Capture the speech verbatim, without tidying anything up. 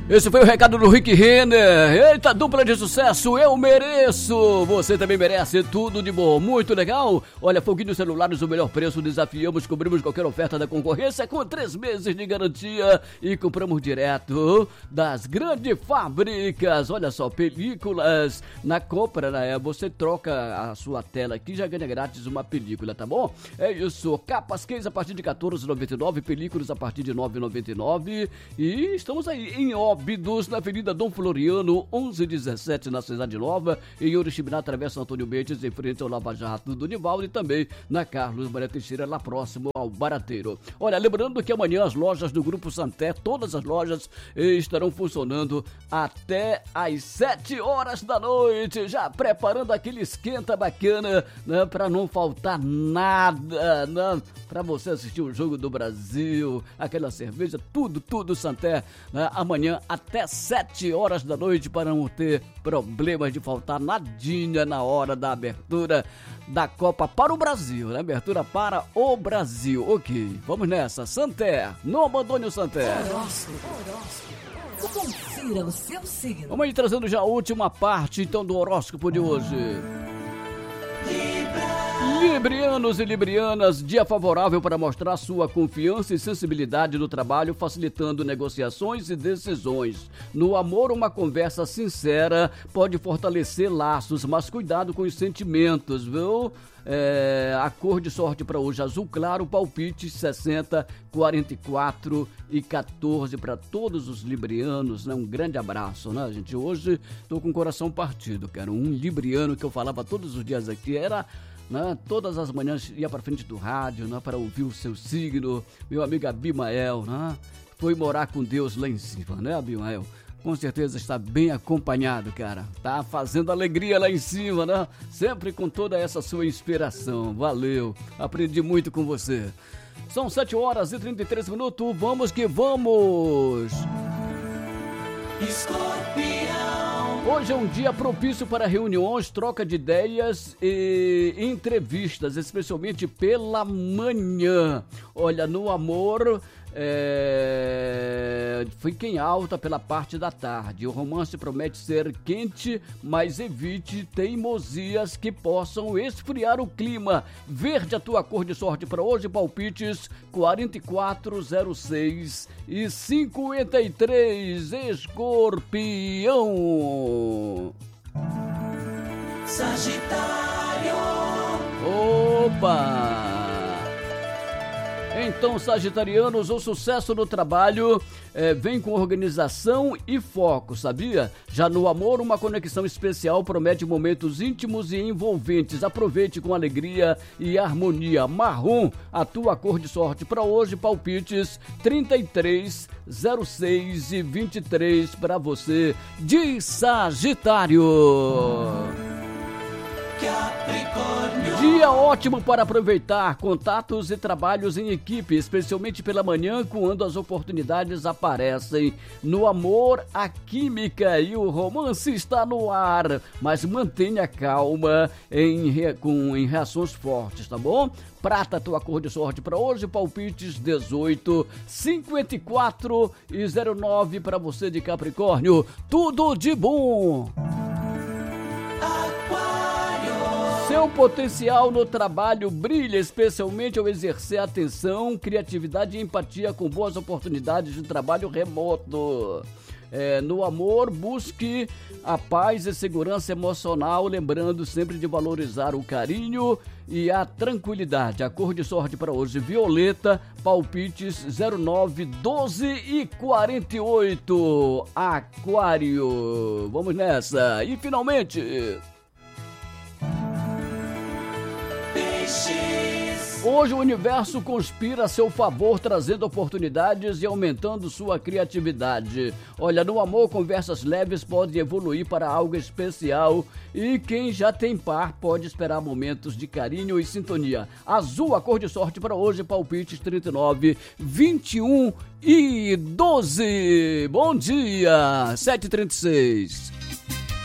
Esse foi o recado do Rick Renner. Eita, dupla de sucesso, eu mereço. Você também merece, tudo de bom. Muito legal. Olha, Foguinho Celulares, o melhor preço. Desafiamos, cobrimos qualquer oferta da concorrência com três meses de garantia e compramos direto das grandes fábricas. Olha só, películas na compra, né? Você troca a sua tela aqui, já ganha grátis uma película, tá bom? É isso, capas case a partir de quatorze reais e noventa e nove centavos, películas a partir de nove reais e noventa e nove centavos. E estamos aí em Óbidos, na Avenida Dom Floriano, onze dezessete, na Cidade Nova, em Oriximiná, Travessa Antônio Mendes, em frente ao Lava Jato do Nivaldo, e também na Carlos Maria Teixeira, lá próximo ao Barateiro. Olha, lembrando que amanhã as lojas do Grupo Santé, todas as lojas estarão funcionando até às sete horas da noite, já preparando aquele esquenta bacana, né, para não faltar nada, né, para você assistir o Jogo do Brasil, aquela cerveja, tudo, tudo Santé, né, amanhã até sete horas da noite, para não ter problemas de faltar nadinha na hora da abertura da Copa para o Brasil, né? Abertura para o Brasil. Ok, vamos nessa. Santé, não abandone o Santé. Horóscopo. Horóscopo. Confira o seu signo. Vamos aí trazendo já a última parte, então, do horóscopo de hoje. Librianos e librianas, dia favorável para mostrar sua confiança e sensibilidade no trabalho, facilitando negociações e decisões. No amor, uma conversa sincera pode fortalecer laços, mas cuidado com os sentimentos, viu? É, a cor de sorte para hoje, azul claro, palpite sessenta, quarenta e quatro e quatorze para todos os librianos, né? Um grande abraço, né, gente? Hoje tô com o coração partido, cara. Um libriano que eu falava todos os dias aqui era... Né? Todas as manhãs ia para frente do rádio, né? Para ouvir o seu signo. Meu amigo Abimael, né? Foi morar com Deus lá em cima, né, Abimael? Com certeza está bem acompanhado, cara. Tá fazendo alegria lá em cima, né? Sempre com toda essa sua inspiração. Valeu, aprendi muito com você. São sete horas e trinta e três minutos. Vamos que vamos! Escorpião. Hoje é um dia propício para reuniões, troca de ideias e entrevistas, especialmente pela manhã. Olha, no amor, é... fiquem alta pela parte da tarde. O romance promete ser quente, mas evite teimosias que possam esfriar o clima. Verde, a tua cor de sorte para hoje, palpites quarenta e quatro, zero seis e cinquenta e três, Escorpião. Sagitário. Opa! Então, sagitarianos, o sucesso no trabalho é, vem com organização e foco, sabia? Já no amor, uma conexão especial promete momentos íntimos e envolventes. Aproveite com alegria e harmonia. Marrom, a tua cor de sorte para hoje, palpites trinta e três, zero seis e vinte e três para você de Sagitário. Capricórnio. Dia ótimo para aproveitar contatos e trabalhos em equipe, especialmente pela manhã, quando as oportunidades aparecem. No amor, a química e o romance está no ar, mas mantenha calma em, com, em reações fortes, tá bom? Prata, tua cor de sorte para hoje, palpites dezoito, cinquenta e quatro e zero nove para você de Capricórnio. Tudo de bom! Seu potencial no trabalho brilha, especialmente ao exercer atenção, criatividade e empatia com boas oportunidades de trabalho remoto. É, no amor, busque a paz e segurança emocional, lembrando sempre de valorizar o carinho e a tranquilidade. A cor de sorte para hoje, violeta, palpites zero nove, doze e quarenta e oito. Aquário. Vamos nessa. E finalmente... Hoje o universo conspira a seu favor, trazendo oportunidades e aumentando sua criatividade. Olha, no amor, conversas leves podem evoluir para algo especial e quem já tem par pode esperar momentos de carinho e sintonia. Azul, a cor de sorte para hoje, palpites trinta e nove, vinte e um e doze. Bom dia, sete e trinta e seis.